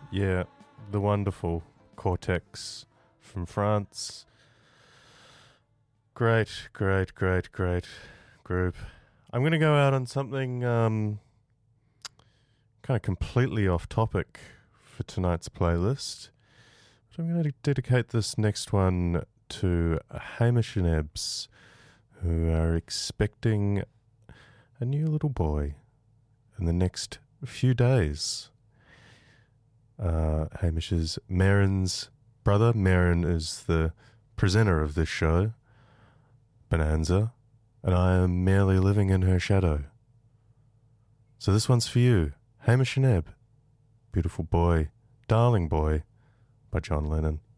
Yeah, the wonderful Cortex from France. Great group. I'm going to go out on something kind of completely off topic for tonight's playlist. But I'm going to dedicate this next one to Hamish and Ebbs, who are expecting a new little boy in the next few days. Hamish is Marin's brother. Marin is the presenter of this show, Bonanza, and I am merely living in her shadow. So this one's for you, Hamish and Ebb, Beautiful Boy, Darling Boy, by John Lennon.